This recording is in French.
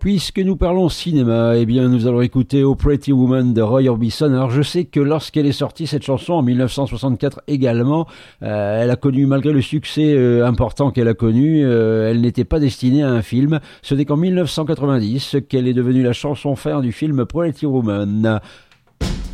Puisque nous parlons cinéma, eh bien nous allons écouter Oh Pretty Woman de Roy Orbison. Alors je sais que lorsqu'elle est sortie cette chanson en 1964 également, elle a connu, malgré le succès important qu'elle a connu, elle n'était pas destinée à un film. Ce n'est qu'en 1990 qu'elle est devenue la chanson phare du film Pretty Woman.